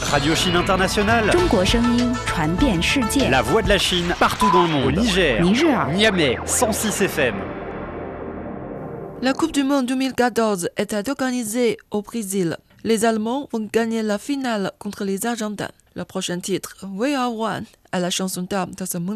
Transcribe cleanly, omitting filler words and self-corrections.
Radio Chine Internationale. 中国声音传遍世界。 La voix de la Chine partout dans le monde. Au Niger, 尼日尔 Niamey, 106 FM. La Coupe du Monde 2014 était organisée au Brésil. Les Allemands vont gagner la finale contre les Argentins. Le prochain titre, We Are One, est la chanson d'âme de ce mondial.